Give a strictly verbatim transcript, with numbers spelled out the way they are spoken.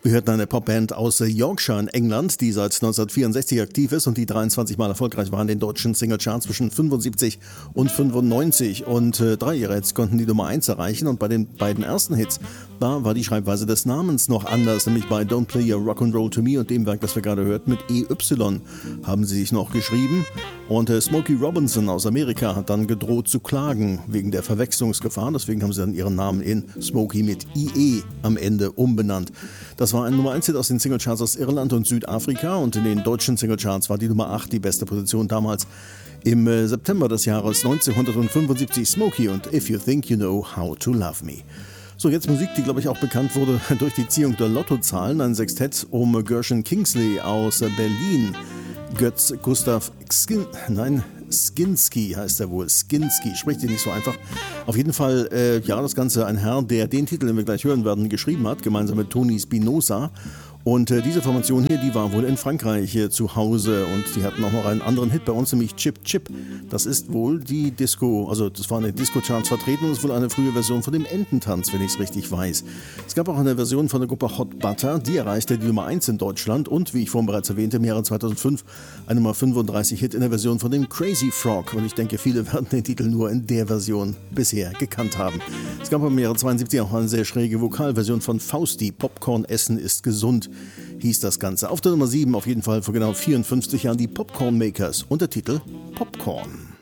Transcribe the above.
Wir hörten eine Popband aus Yorkshire in England, die seit neunzehnhundertvierundsechzig aktiv ist und die dreiundzwanzig Mal erfolgreich war in den deutschen Singlecharts zwischen fünfundsiebzig und fünfundneunzig. Und äh, drei ihrer Hits konnten die Nummer eins erreichen und bei den beiden ersten Hits da war die Schreibweise des Namens noch anders, nämlich bei Don't Play Your Rock'n'Roll to Me und dem Werk, das wir gerade hörten, mit E Y haben sie sich noch geschrieben. Und äh, Smokey Robinson aus Amerika hat dann gedroht zu klagen wegen der Verwechslungsgefahr, deswegen haben sie dann ihren Namen in Smokey mit I E am Ende umbenannt. Das war ein Nummer eins Hit aus den Singlecharts aus Irland und Südafrika und in den deutschen Singlecharts war die Nummer acht die beste Position damals im äh, September des Jahres neunzehnhundertfünfundsiebzig. Smokey und If You Think You Know How to Love Me. So, jetzt Musik, die glaube ich auch bekannt wurde durch die Ziehung der Lottozahlen. Ein Sextett um Gershon Kingsley aus Berlin. Götz Gustav Skin, nein, Skinski heißt er wohl. Skinski, spricht ihn nicht so einfach. Auf jeden Fall, äh, ja, das Ganze ein Herr, der den Titel, den wir gleich hören werden, geschrieben hat, gemeinsam mit Tony Spinoza. Und äh, diese Formation hier, die war wohl in Frankreich hier zu Hause und die hatten auch noch einen anderen Hit bei uns, nämlich Chip Chip. Das ist wohl die Disco, also das war in den Disco-Charts vertreten und ist wohl eine frühe Version von dem Ententanz, wenn ich es richtig weiß. Es gab auch eine Version von der Gruppe Hot Butter, die erreichte die Nummer eins in Deutschland und, wie ich vorhin bereits erwähnte, im Jahre zweitausendfünf eine Nummer fünfunddreißig Hit in der Version von dem Crazy Frog. Und ich denke, viele werden den Titel nur in der Version bisher gekannt haben. Es gab im Jahre zweiundsiebzig auch eine sehr schräge Vokalversion von Fausti, Popcorn essen ist gesund, hieß das Ganze. Auf der Nummer sieben auf jeden Fall vor genau vierundfünfzig Jahren die Popcorn Makers und der Titel Popcorn.